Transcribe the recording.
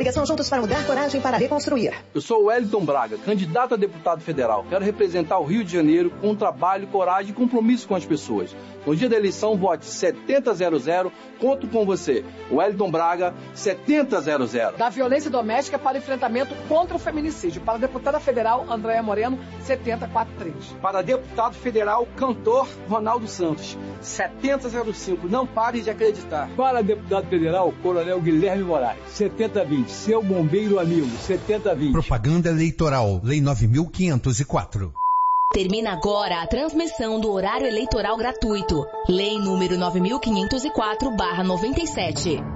coligação Juntos para Mudar, Coragem para Reconstruir. Eu sou o Wellington Braga, candidato a deputado federal. Quero representar o Rio de Janeiro com trabalho, coragem e compromisso com as pessoas. No dia da eleição, vote 7000, conto com você. Wellington Braga, 7000. Da violência doméstica para o enfrentamento contra o feminicídio. Para a deputada federal, Andréia Moreno, 7043. Para deputado federal, cantor Ronaldo Santos, 7005. Não pare de acreditar. Para deputado federal, Coronel Guilherme Moraes, 7020. Seu bombeiro amigo, 7020. Propaganda eleitoral, Lei 9.504. Termina agora a transmissão do horário eleitoral gratuito. Lei número 9.504/97.